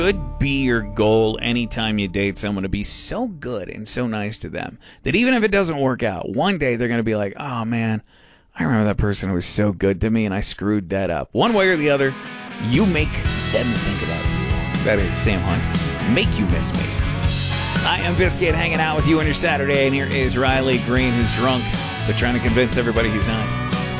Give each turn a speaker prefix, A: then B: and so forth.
A: Should be your goal anytime you date someone to be so good and so nice to them that even if it doesn't work out, one day they're going to be like, oh man, I remember that person who was so good to me and I screwed that up. One way or the other, you make them think about you. That is Sam Hunt. Make you miss me. I am Biscuit hanging out with you on your Saturday, and here is Riley Green, who's drunk but trying to convince everybody he's not.